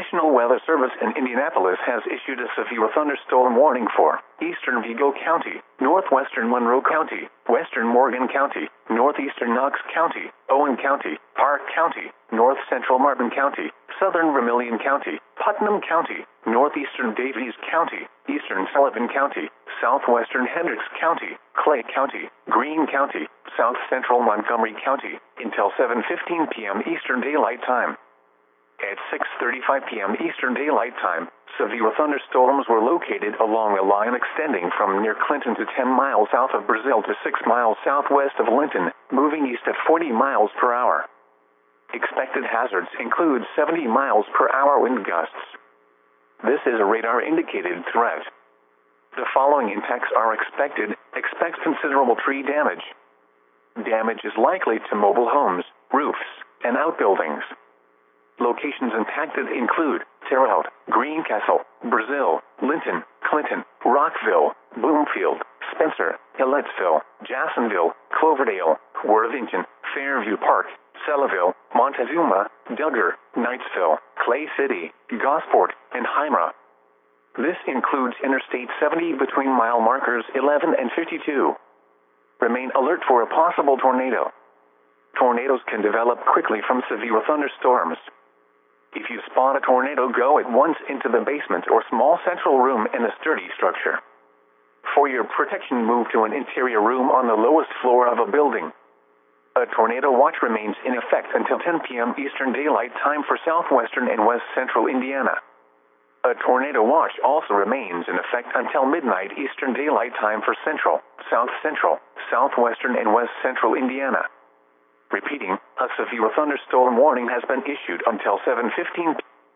National Weather Service in Indianapolis has issued a severe thunderstorm warning for eastern Vigo County, northwestern Monroe County, western Morgan County, northeastern Knox County, Owen County, Park County, north central Martin County, southern Vermilion County, Putnam County, northeastern Davies County, eastern Sullivan County, southwestern Hendricks County, Clay County, Greene County, south central Montgomery County, until 7:15 p.m. Eastern Daylight Time. At 6:35 p.m. Eastern Daylight Time, severe thunderstorms were located along a line extending from near Clinton to 10 miles south of Brazil to 6 miles southwest of Linton, moving east at 40 miles per hour. Expected hazards include 70 miles per hour wind gusts. This is a radar-indicated threat. The following impacts are expected. Expect considerable tree damage. Damage is likely to mobile homes, roofs, and outbuildings. Locations impacted include Terre Haute, Greencastle, Brazil, Linton, Clinton, Rockville, Bloomfield, Spencer, Hillersville, Jacksonville, Cloverdale, Worthington, Fairview Park, Selleville, Montezuma, Duggar, Knightsville, Clay City, Gosport, and Hymra. This includes Interstate 70 between mile markers 11 and 52. Remain alert for a possible tornado. Tornadoes can develop quickly from severe thunderstorms. If you spot a tornado, go at once into the basement or small central room in a sturdy structure. For your protection, move to an interior room on the lowest floor of a building. A tornado watch remains in effect until 10 p.m. Eastern Daylight Time for southwestern and west central Indiana. A tornado watch also remains in effect until midnight Eastern Daylight Time for central, southwestern, and west central Indiana. Repeating, a severe thunderstorm warning has been issued until 7:15 p.m.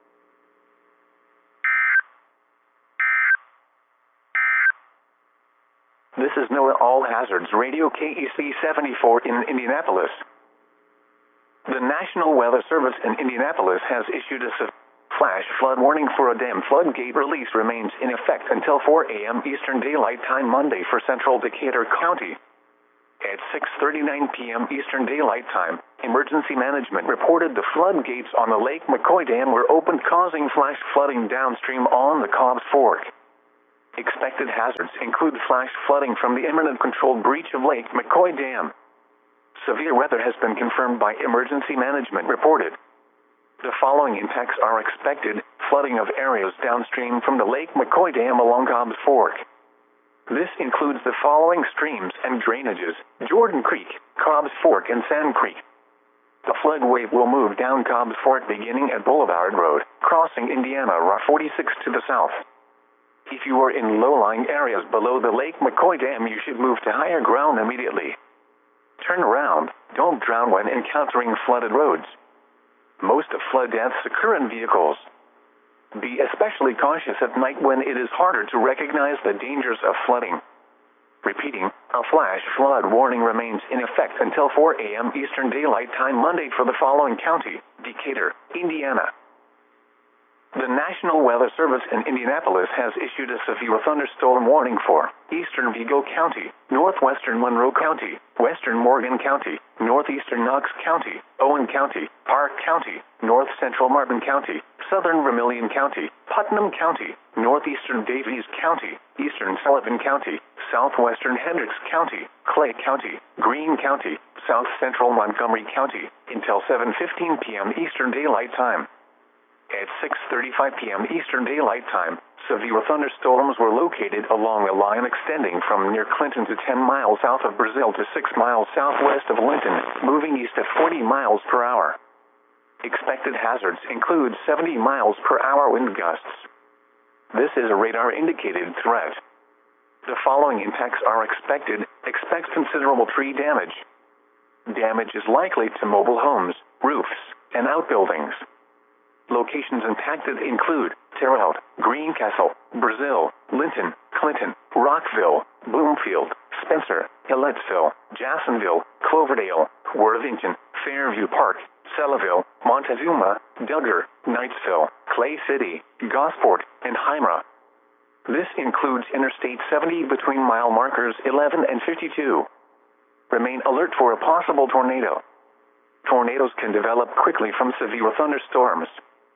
This is NOAA All Hazards Radio KEC 74 in Indianapolis. The National Weather Service in Indianapolis has issued a flash flood warning for a dam floodgate release remains in effect until 4 a.m. Eastern Daylight Time Monday for central Decatur County. At 6:39 p.m. Eastern Daylight Time, Emergency Management reported the floodgates on the Lake McCoy Dam were opened, causing flash flooding downstream on the Cobbs Fork. Expected hazards include flash flooding from the imminent controlled breach of Lake McCoy Dam. Severe weather has been confirmed by Emergency Management reported. The following impacts are expected: flooding of areas downstream from the Lake McCoy Dam along Cobbs Fork. This includes the following streams and drainages: Jordan Creek, Cobbs Fork, and Sand Creek. The flood wave will move down Cobbs Fork beginning at Boulevard Road, crossing Indiana Route 46 to the south. If you are in low-lying areas below the Lake McCoy Dam, you should move to higher ground immediately. Turn around. Don't drown when encountering flooded roads. Most of flood deaths occur in vehicles. Be especially cautious at night when it is harder to recognize the dangers of flooding. Repeating, a flash flood warning remains in effect until 4 a.m. Eastern Daylight Time Monday for the following county: Decatur, Indiana. The National Weather Service in Indianapolis has issued a severe thunderstorm warning for eastern Vigo County, northwestern Monroe County, western Morgan County, northeastern Knox County, Owen County, Park County, north central Martin County, southern Vermilion County, Putnam County, northeastern Davies County, eastern Sullivan County, southwestern Hendricks County, Clay County, Greene County, south central Montgomery County, until 7:15 p.m. Eastern Daylight Time. At 6:35 p.m. Eastern Daylight Time, severe thunderstorms were located along a line extending from near Clinton to 10 miles south of Brazil to 6 miles southwest of Linton, moving east at 40 miles per hour. Expected hazards include 70 miles per hour wind gusts. This is a radar-indicated threat. The following impacts are expected. Expect considerable tree damage. Damage is likely to mobile homes, roofs, and outbuildings. Locations impacted include Terre Haute, Greencastle, Brazil, Linton, Clinton, Rockville, Bloomfield, Spencer, Hillersville, Jacksonville, Cloverdale, Worthington, Fairview Park, Selleville, Montezuma, Duggar, Knightsville, Clay City, Gosport, and Hymra. This includes Interstate 70 between mile markers 11 and 52. Remain alert for a possible tornado. Tornadoes can develop quickly from severe thunderstorms.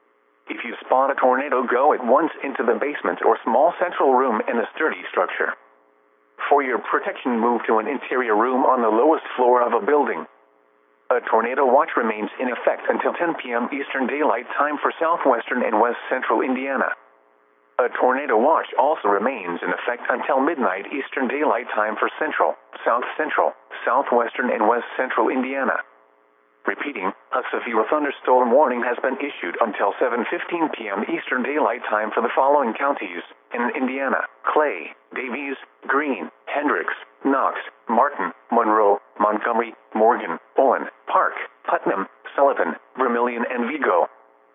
If you spot a tornado, go at once into the basement or small central room in a sturdy structure. For your protection, move to an interior room on the lowest floor of a building. A tornado watch remains in effect until 10 p.m. Eastern Daylight Time for southwestern and west central Indiana. A tornado watch also remains in effect until midnight Eastern Daylight Time for central, south central, southwestern and west central Indiana. Repeating, a severe thunderstorm warning has been issued until 7:15 p.m. Eastern Daylight Time for the following counties in Indiana: Clay, Davies, Greene, Hendricks, Knox, Martin, Monroe, Montgomery, Morgan, Owen, Park, Putnam, Sullivan, Vermilion, and Vigo.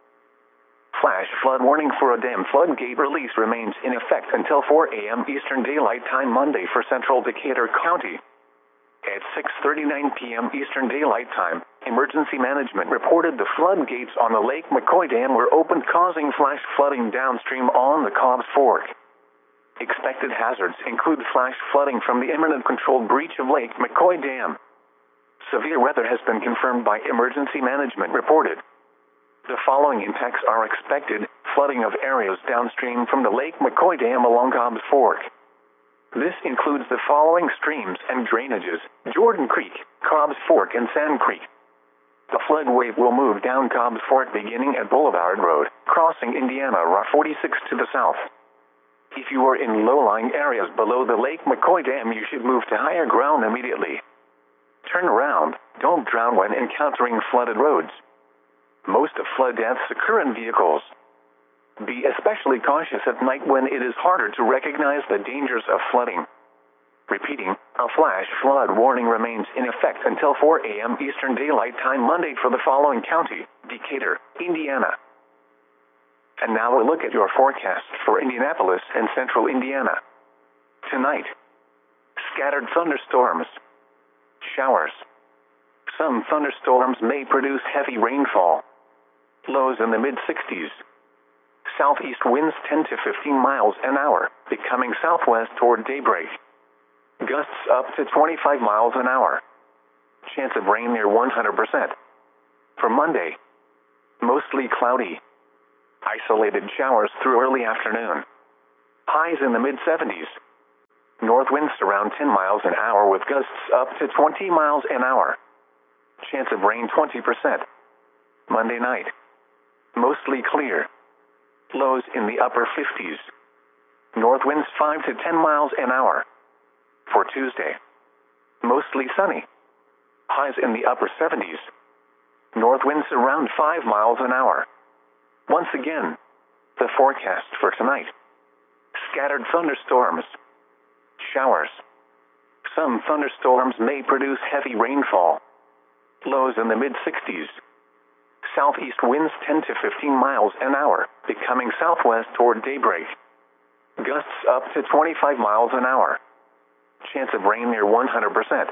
Flash flood warning for a dam floodgate release remains in effect until 4 a.m. Eastern Daylight Time Monday for central Decatur County. At 6:39 p.m. Eastern Daylight Time, Emergency Management reported the floodgates on the Lake McCoy Dam were opened, causing flash flooding downstream on the Cobbs Fork. Expected hazards include flash flooding from the imminent controlled breach of Lake McCoy Dam. Severe weather has been confirmed by Emergency Management reported. The following impacts are expected: flooding of areas downstream from the Lake McCoy Dam along Cobbs Fork. This includes the following streams and drainages: Jordan Creek, Cobbs Fork, and Sand Creek. The flood wave will move down Cobbs Fork beginning at Boulevard Road, crossing Indiana Route 46 to the south. If you are in low-lying areas below the Lake McCoy Dam, you should move to higher ground immediately. Turn around. Don't drown when encountering flooded roads. Most of flood deaths occur in vehicles. Be especially cautious at night when it is harder to recognize the dangers of flooding. Repeating, a flash flood warning remains in effect until 4 a.m. Eastern Daylight Time Monday for the following county: Decatur, Indiana. And now a look at your forecast for Indianapolis and central Indiana. Tonight, scattered thunderstorms, showers. Some thunderstorms may produce heavy rainfall. Lows in the mid-60s. Southeast winds 10 to 15 miles an hour, becoming southwest toward daybreak. Gusts up to 25 miles an hour. Chance of rain near 100%. For Monday, mostly cloudy. Isolated showers through early afternoon. Highs in the mid-70s. North winds around 10 miles an hour with gusts up to 20 miles an hour. Chance of rain 20%. Monday night, mostly clear. Lows in the upper 50s. North winds 5 to 10 miles an hour. For Tuesday, mostly sunny. Highs in the upper 70s. North winds around 5 miles an hour. Once again, the forecast for tonight: scattered thunderstorms, showers. Some thunderstorms may produce heavy rainfall. Lows in the mid-60s. Southeast winds 10 to 15 miles an hour, becoming southwest toward daybreak. Gusts up to 25 miles an hour. Chance of rain near 100%.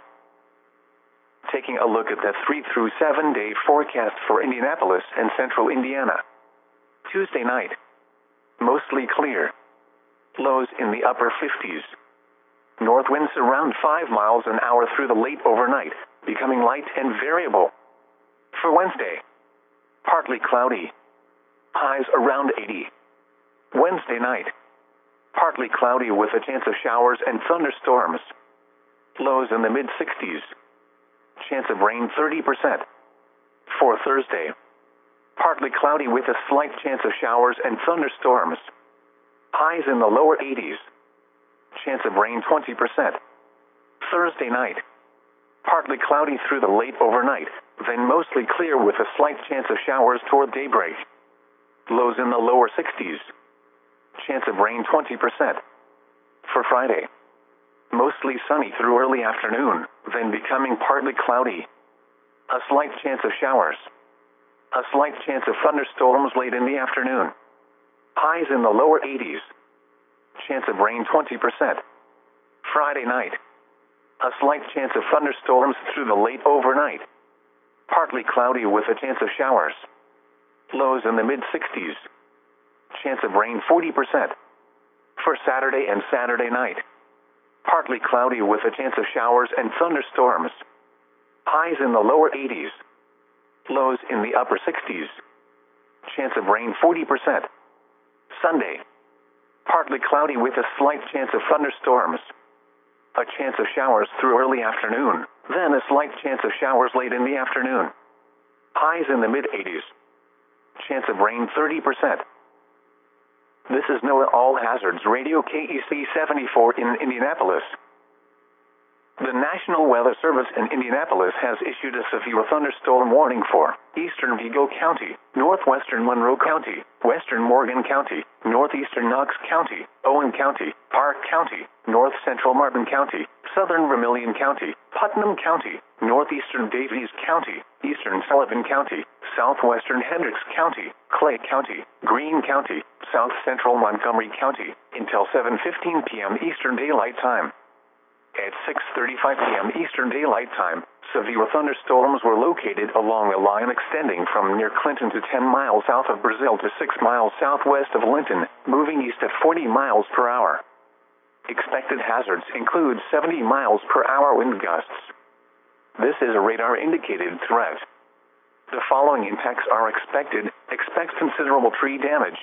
Taking a look at the 3 through 7 day forecast for Indianapolis and central Indiana. Tuesday night, mostly clear. Lows in the upper 50s. North winds around 5 miles an hour through the late overnight, becoming light and variable. For Wednesday, partly cloudy. Highs around 80. Wednesday night, partly cloudy with a chance of showers and thunderstorms. Lows in the mid-60s. Chance of rain 30%. For Thursday, partly cloudy with a slight chance of showers and thunderstorms. Highs in the lower 80s. Chance of rain 20%. Thursday night, partly cloudy through the late overnight, then mostly clear with a slight chance of showers toward daybreak. Lows in the lower 60s. Chance of rain 20%. For Friday, mostly sunny through early afternoon, then becoming partly cloudy. A slight chance of showers. A slight chance of thunderstorms late in the afternoon. Highs in the lower 80s. Chance of rain 20%. Friday night, a slight chance of thunderstorms through the late overnight. Partly cloudy with a chance of showers. Lows in the mid-60s. Chance of rain 40%. For Saturday and Saturday night, partly cloudy with a chance of showers and thunderstorms. Highs in the lower 80s. Lows in the upper 60s. Chance of rain 40%. Sunday. Partly cloudy with a slight chance of thunderstorms. A chance of showers through early afternoon, then a slight chance of showers late in the afternoon. Highs in the mid-80s. Chance of rain 30%. This is NOAA All Hazards Radio KEC 74 in Indianapolis. The National Weather Service in Indianapolis has issued a severe thunderstorm warning for eastern Vigo County, northwestern Monroe County, western Morgan County, northeastern Knox County, Owen County, Park County, north central Martin County, southern Vermilion County, Putnam County, northeastern Davies County, eastern Sullivan County, southwestern Hendricks County, Clay County, Greene County, south central Montgomery County, until 7:15 p.m. Eastern Daylight Time. At 6:35 p.m. Eastern Daylight Time, severe thunderstorms were located along a line extending from near Clinton to 10 miles south of Brazil to 6 miles southwest of Linton, moving east at 40 miles per hour. Expected hazards include 70 miles per hour wind gusts. This is a radar-indicated threat. The following impacts are expected. Expect considerable tree damage.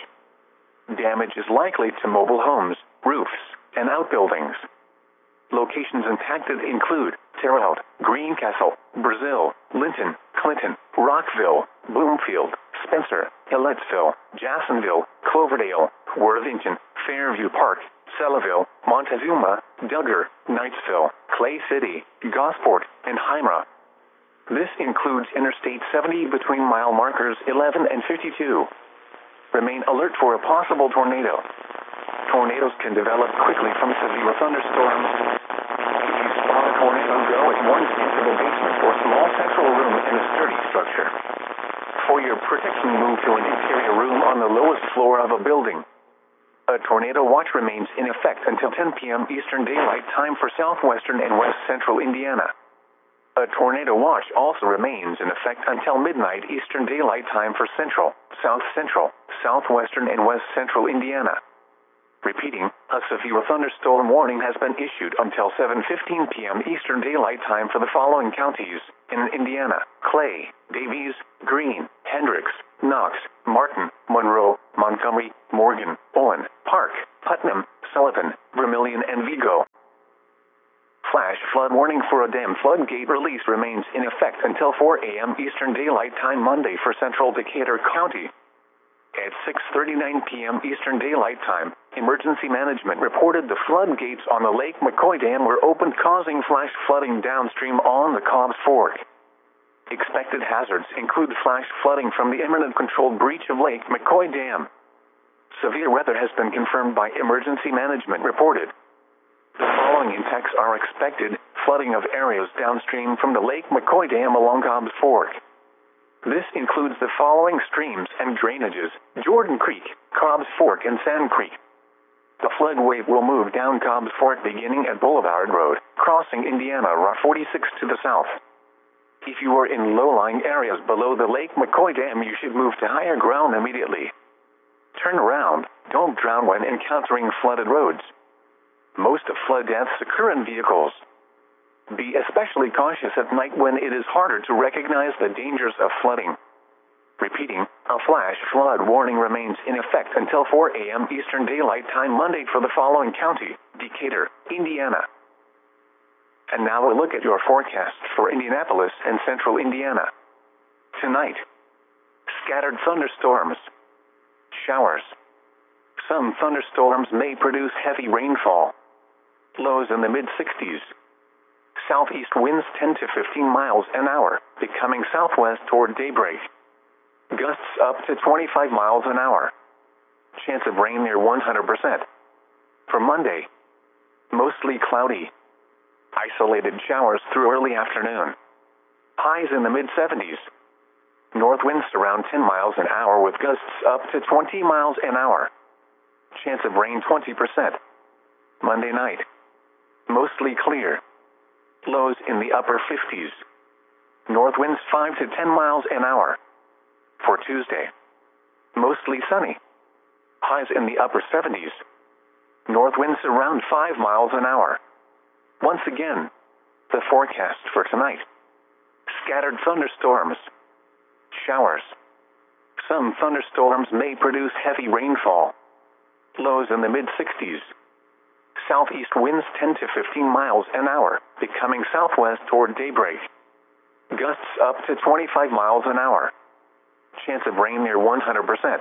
Damage is likely to mobile homes, roofs, and outbuildings. Locations impacted include Terre Haute, Greencastle, Brazil, Linton, Clinton, Rockville, Bloomfield, Spencer, Ellettsville, Jacksonville, Cloverdale, Worthington, Fairview Park, Selleville, Montezuma, Duggar, Knightsville, Clay City, Gosport, and Hymra. This includes Interstate 70 between mile markers 11 and 52. Remain alert for a possible tornado. Tornadoes can develop quickly from severe thunderstorms. If you spot a tornado, go at once into the basement or small central room in a sturdy structure. For your protection, move to an interior room on the lowest floor of a building. A tornado watch remains in effect until 10 p.m. Eastern Daylight Time for southwestern and west central Indiana. A tornado watch also remains in effect until midnight Eastern Daylight Time for central, south central, southwestern, and west central Indiana. Repeating, a severe thunderstorm warning has been issued until 7:15 p.m. Eastern Daylight Time for the following counties in Indiana: Clay, Davies, Greene, Hendricks, Knox, Martin, Monroe, Montgomery, Morgan, Owen, Park, Putnam, Sullivan, Vermilion, and Vigo. Flash flood warning for a dam floodgate release remains in effect until 4 a.m. Eastern Daylight Time Monday for central Decatur County. At 6:39 p.m. Eastern Daylight Time, Emergency Management reported the floodgates on the Lake McCoy Dam were opened, causing flash flooding downstream on the Cobbs Fork. Expected hazards include flash flooding from the imminent controlled breach of Lake McCoy Dam. Severe weather has been confirmed by Emergency Management reported. The following impacts are expected: flooding of areas downstream from the Lake McCoy Dam along Cobbs Fork. This includes the following streams and drainages: Jordan Creek, Cobbs Fork, and Sand Creek. The flood wave will move down Cobbs Fork beginning at Boulevard Road, crossing Indiana Route 46 to the south. If you are in low-lying areas below the Lake McCoy Dam, you should move to higher ground immediately. Turn around. Don't drown when encountering flooded roads. Most flood deaths occur in vehicles. Be especially cautious at night when it is harder to recognize the dangers of flooding. Repeating, a flash flood warning remains in effect until 4 a.m. Eastern Daylight Time Monday for the following county: Decatur, Indiana. And now we'll look at your forecast for Indianapolis and central Indiana. Tonight, scattered thunderstorms, showers. Some thunderstorms may produce heavy rainfall. Lows in the mid-60s. Southeast winds 10 to 15 miles an hour, becoming southwest toward daybreak. Gusts up to 25 miles an hour. Chance of rain near 100%. For Monday, mostly cloudy. Isolated showers through early afternoon. Highs in the mid-70s. North winds around 10 miles an hour with gusts up to 20 miles an hour. Chance of rain 20%. Monday night, mostly clear. Lows in the upper 50s. North winds 5 to 10 miles an hour. For Tuesday, mostly sunny. Highs in the upper 70s. North winds around 5 miles an hour. Once again, the forecast for tonight: scattered thunderstorms, showers. Some thunderstorms may produce heavy rainfall. Lows in the mid-60s. Southeast winds 10 to 15 miles an hour, becoming southwest toward daybreak. Gusts up to 25 miles an hour. Chance of rain near 100%.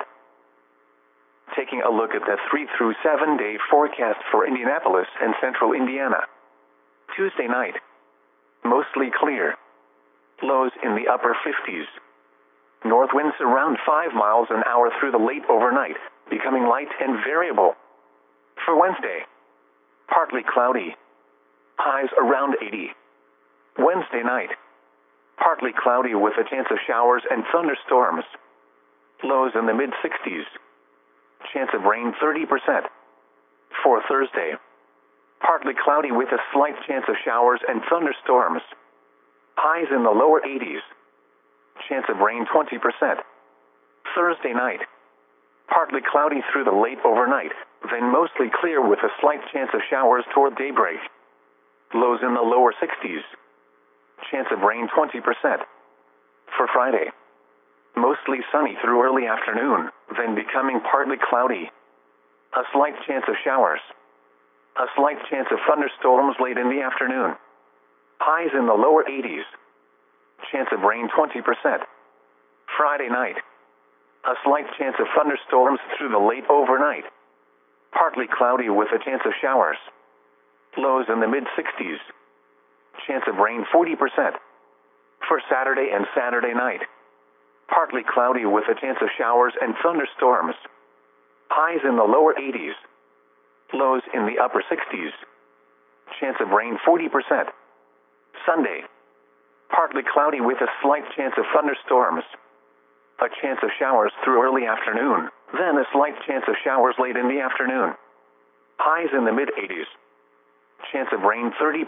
Taking a look at the 3 through 7 day forecast for Indianapolis and central Indiana. Tuesday night. Mostly clear. Lows in the upper 50s. North winds around 5 miles an hour through the late overnight, becoming light and variable. For Wednesday. Partly cloudy. Highs around 80. Wednesday night. Partly cloudy with a chance of showers and thunderstorms. Lows in the mid-60s. Chance of rain 30%. For Thursday. Partly cloudy with a slight chance of showers and thunderstorms. Highs in the lower 80s. Chance of rain 20%. Thursday night. Partly cloudy through the late overnight, then mostly clear with a slight chance of showers toward daybreak. Lows in the lower 60s. Chance of rain 20%. For Friday. Mostly sunny through early afternoon, then becoming partly cloudy. A slight chance of showers. A slight chance of thunderstorms late in the afternoon. Highs in the lower 80s. Chance of rain 20%. Friday night. A slight chance of thunderstorms through the late overnight. Partly cloudy with a chance of showers. Lows in the mid-60s. Chance of rain 40%. For Saturday and Saturday night. Partly cloudy with a chance of showers and thunderstorms. Highs in the lower 80s. Lows in the upper 60s. Chance of rain 40%. Sunday. Partly cloudy with a slight chance of thunderstorms. A chance of showers through early afternoon, then a slight chance of showers late in the afternoon. Highs in the mid-80s. Chance of rain 30%.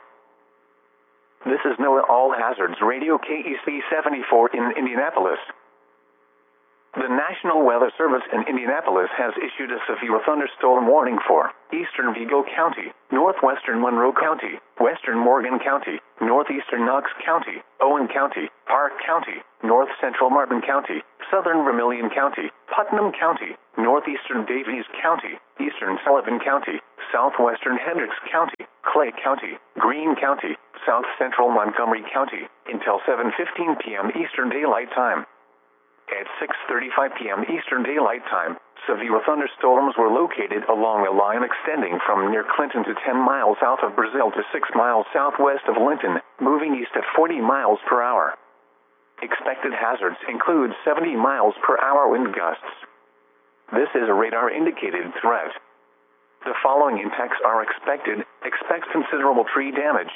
This is NOAA All Hazards Radio KEC 74 in Indianapolis. The National Weather Service in Indianapolis has issued a severe thunderstorm warning for eastern Vigo County, northwestern Monroe County, western Morgan County, northeastern Knox County, Owen County, Park County, north central Martin County, southern Vermilion County, Putnam County, northeastern Davies County, eastern Sullivan County, southwestern Hendricks County, Clay County, Greene County, south central Montgomery County, until 7:15 p.m. Eastern Daylight Time. At 6:35 p.m. Eastern Daylight Time, severe thunderstorms were located along a line extending from near Clinton to 10 miles south of Brazil to 6 miles southwest of Linton, moving east at 40 miles per hour. Expected hazards include 70 miles per hour wind gusts. This is a radar-indicated threat. The following impacts are expected. Expect considerable tree damage.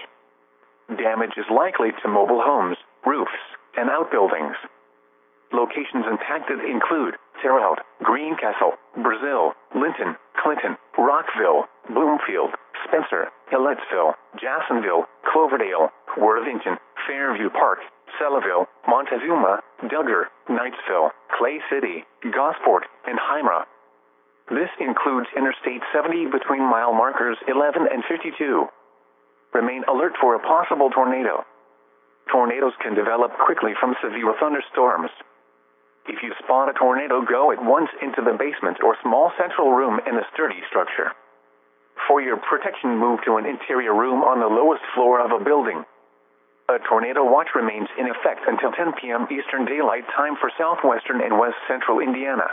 Damage is likely to mobile homes, roofs, and outbuildings. Locations impacted include Terre Haute, Greencastle, Brazil, Linton, Clinton, Rockville, Bloomfield, Spencer, Hilletsville, Jacksonville, Cloverdale, Worthington, Fairview Park, Selleville, Montezuma, Duggar, Knightsville, Clay City, Gosport, and Hymra. This includes Interstate 70 between mile markers 11 and 52. Remain alert for a possible tornado. Tornadoes can develop quickly from severe thunderstorms. If you spot a tornado, go at once into the basement or small central room in a sturdy structure. For your protection, move to an interior room on the lowest floor of a building. A tornado watch remains in effect until 10 p.m. Eastern Daylight Time for southwestern and west central Indiana.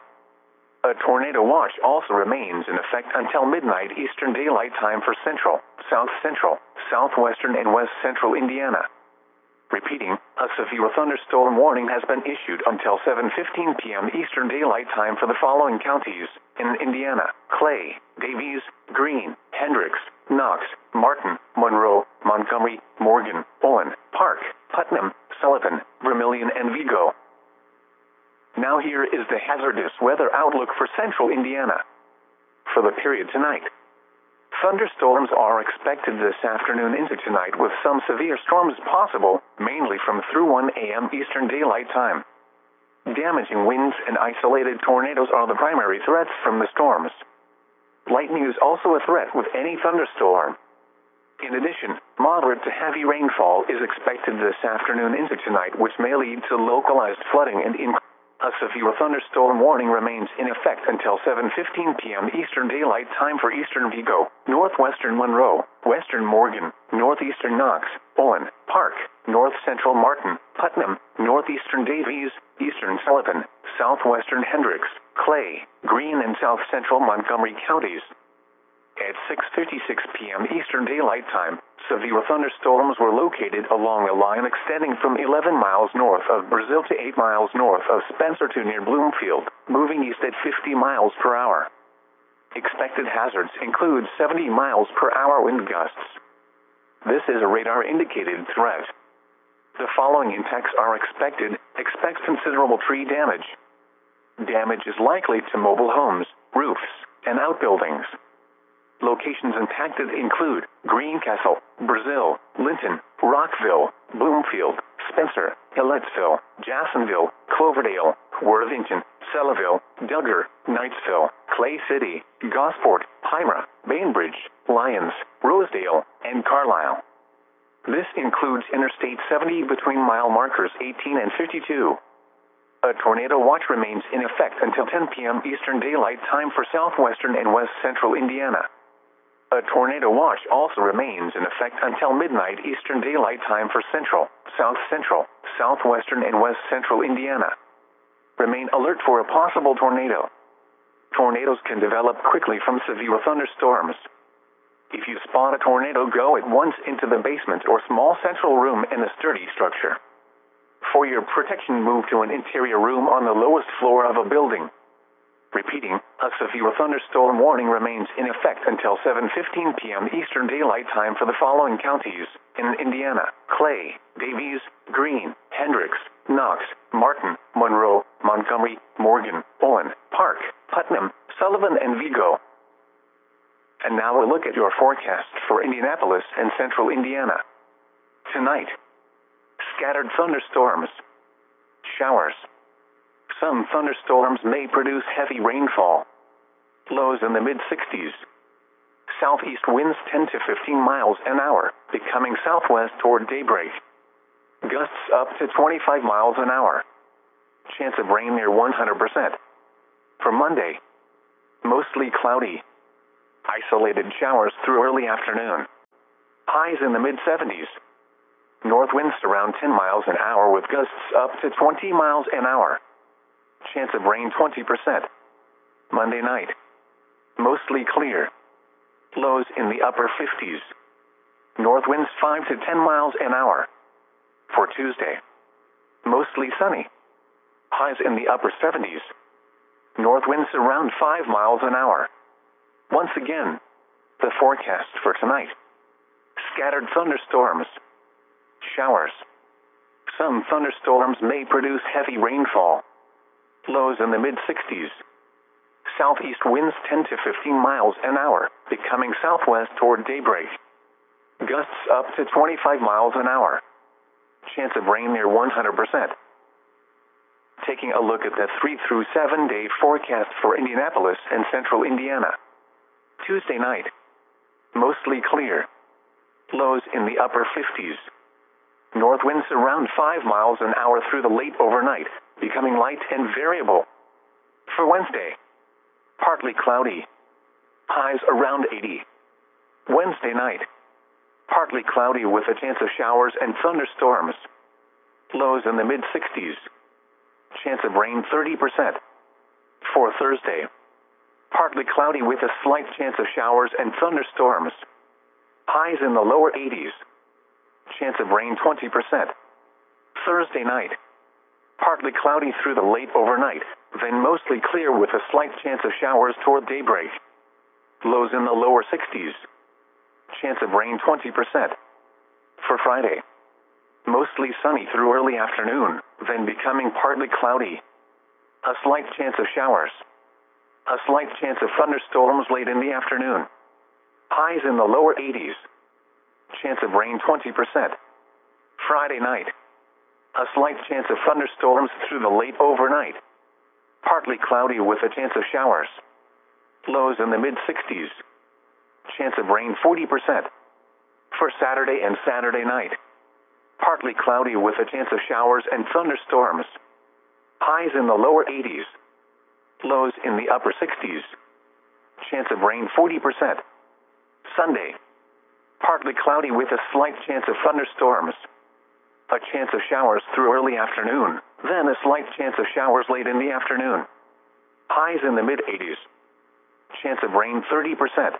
A tornado watch also remains in effect until midnight Eastern Daylight Time for central, south central, southwestern, and west central Indiana. Repeating, a severe thunderstorm warning has been issued until 7:15 p.m. Eastern Daylight Time for the following counties in Indiana: Clay, Davies, Greene, Hendricks, Knox, Martin, Monroe, Montgomery, Morgan, Owen, Park, Putnam, Sullivan, Vermilion, and Vigo. Now here is the hazardous weather outlook for central Indiana. For the period tonight, thunderstorms are expected this afternoon into tonight with some severe storms possible, mainly from through 1 a.m. Eastern Daylight Time. Damaging winds and isolated tornadoes are the primary threats from the storms. Lightning is also a threat with any thunderstorm. In addition, moderate to heavy rainfall is expected this afternoon into tonight, which may lead to localized flooding and A severe thunderstorm warning remains in effect until 7:15 p.m. Eastern Daylight Time for eastern Vigo, northwestern Monroe, western Morgan, northeastern Knox, Owen, Park, north central Martin, Putnam, northeastern Davies, eastern Sullivan, southwestern Hendricks, Clay, Greene and south central Montgomery counties. At 6:56 p.m. Eastern Daylight Time, severe thunderstorms were located along a line extending from 11 miles north of Brazil to 8 miles north of Spencer to near Bloomfield, moving east at 50 miles per hour. Expected hazards include 70 miles per hour wind gusts. This is a radar-indicated threat. The following impacts are expected. Expect considerable tree damage. Damage is likely to mobile homes, roofs, and outbuildings. Locations impacted include Greencastle, Brazil, Linton, Rockville, Bloomfield, Spencer, Hilletsville, Jacksonville, Cloverdale, Worthington, Selleville, Duggar, Knightsville, Clay City, Gosport, Hymera, Bainbridge, Lyons, Rosedale, and Carlisle. This includes Interstate 70 between mile markers 18 and 52. A tornado watch remains in effect until 10 p.m. Eastern Daylight Time for southwestern and west central Indiana. A tornado watch also remains in effect until midnight Eastern Daylight Time for central, south central, southwestern and west central Indiana. Remain alert for a possible tornado. Tornadoes can develop quickly from severe thunderstorms. If you spot a tornado, go at once into the basement or small central room in a sturdy structure. For your protection, move to an interior room on the lowest floor of a building. Repeating, a severe thunderstorm warning remains in effect until 7:15 p.m. Eastern Daylight Time for the following counties in Indiana: Clay, Davies, Greene, Hendricks, Knox, Martin, Monroe, Montgomery, Morgan, Owen, Park, Putnam, Sullivan, and Vigo. And now a look at your forecast for Indianapolis and central Indiana. Tonight, scattered thunderstorms, showers. Some thunderstorms may produce heavy rainfall. Lows in the mid-60s. Southeast winds 10 to 15 miles an hour, becoming southwest toward daybreak. Gusts up to 25 miles an hour. Chance of rain near 100%. For Monday, mostly cloudy. Isolated showers through early afternoon. Highs in the mid-70s. North winds around 10 miles an hour with gusts up to 20 miles an hour. Chance of rain 20%. Monday night, mostly clear. Lows in the upper 50s. North winds 5 to 10 miles an hour. For Tuesday, mostly sunny. Highs in the upper 70s. North winds around 5 miles an hour. Once again, the forecast for tonight. Scattered thunderstorms. Showers. Some thunderstorms may produce heavy rainfall. Lows in the mid-60s. Southeast winds 10 to 15 miles an hour, becoming southwest toward daybreak. Gusts up to 25 miles an hour. Chance of rain near 100%. Taking a look at the 3 through 7 day forecast for Indianapolis and central Indiana. Tuesday night, mostly clear. Lows in the upper 50s. North winds around 5 miles an hour through the late overnight, becoming light and variable. For Wednesday, partly cloudy. Highs around 80. Wednesday night, partly cloudy with a chance of showers and thunderstorms. Lows in the mid-60s. Chance of rain 30%. For Thursday, partly cloudy with a slight chance of showers and thunderstorms. Highs in the lower 80s. Chance of rain 20%. Thursday night, partly cloudy through the late overnight, then mostly clear with a slight chance of showers toward daybreak. Lows in the lower 60s. Chance of rain 20%. For Friday, mostly sunny through early afternoon, then becoming partly cloudy. A slight chance of showers. A slight chance of thunderstorms late in the afternoon. Highs in the lower 80s. Chance of rain 20%. Friday night, a slight chance of thunderstorms through the late overnight. Partly cloudy with a chance of showers. Lows in the mid-60s. Chance of rain 40%. For Saturday and Saturday night, partly cloudy with a chance of showers and thunderstorms. Highs in the lower 80s. Lows in the upper 60s. Chance of rain 40%. Sunday. Partly cloudy with a slight chance of thunderstorms. A chance of showers through early afternoon, then a slight chance of showers late in the afternoon. Highs in the mid-80s. Chance of rain 30%.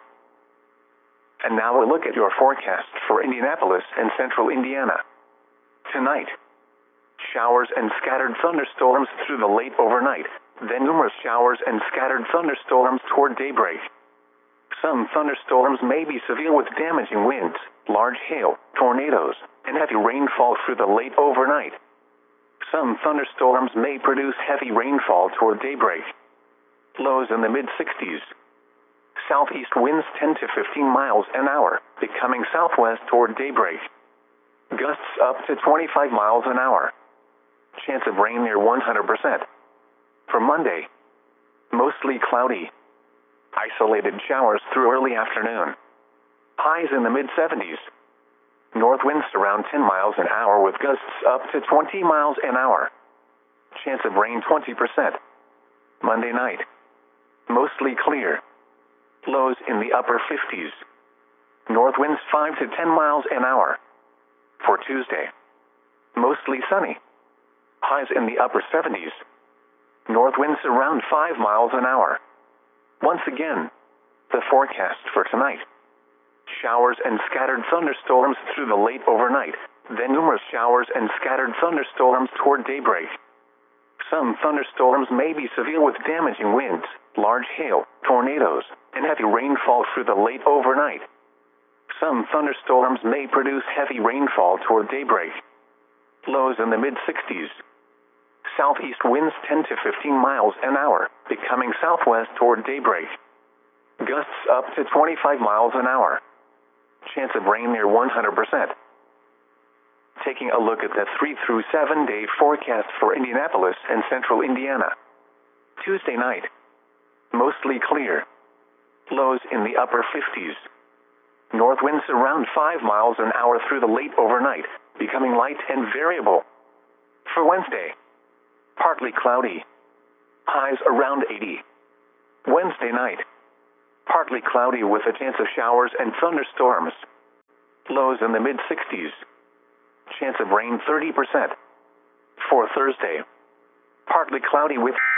And now a look at your forecast for Indianapolis and central Indiana. Tonight. Showers and scattered thunderstorms through the late overnight, then numerous showers and scattered thunderstorms toward daybreak. Some thunderstorms may be severe with damaging winds, large hail, tornadoes, and heavy rainfall through the late overnight. Some thunderstorms may produce heavy rainfall toward daybreak. Lows in the mid-60s. Southeast winds 10 to 15 miles an hour, becoming southwest toward daybreak. Gusts up to 25 miles an hour. Chance of rain near 100%. For Monday. Mostly cloudy. Isolated showers through early afternoon. Highs in the mid-70s. North winds around 10 miles an hour with gusts up to 20 miles an hour. Chance of rain 20%. Monday night. Mostly clear. Lows in the upper 50s. North winds 5 to 10 miles an hour. For Tuesday. Mostly sunny. Highs in the upper 70s. North winds around 5 miles an hour. Once again, the forecast for tonight. Showers and scattered thunderstorms through the late overnight, then numerous showers and scattered thunderstorms toward daybreak. Some thunderstorms may be severe with damaging winds, large hail, tornadoes, and heavy rainfall through the late overnight. Some thunderstorms may produce heavy rainfall toward daybreak. Lows in the mid-60s. Southeast winds 10 to 15 miles an hour, becoming southwest toward daybreak. Gusts up to 25 miles an hour. Chance of rain near 100%. Taking a look at the 3 through 7 day forecast for Indianapolis and central Indiana. Tuesday night. Mostly clear. Lows in the upper 50s. North winds around 5 miles an hour through the late overnight, becoming light and variable. For Wednesday. Partly cloudy. Highs around 80. Wednesday night. Partly cloudy with a chance of showers and thunderstorms. Lows in the mid-60s. Chance of rain 30%. For Thursday. Partly cloudy with